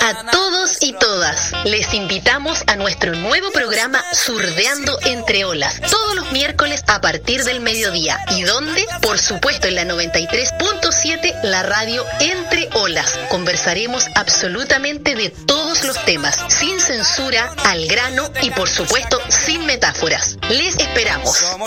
a todos y todas. Les invitamos a nuestro nuevo programa Surdeando Entre Olas, todos los miércoles a partir del mediodía. ¿Y dónde? Por supuesto en la 93.7, la radio Entre Olas. Conversaremos absolutamente de todos los temas, sin censura, al grano y por supuesto sin metáforas. Les esperamos.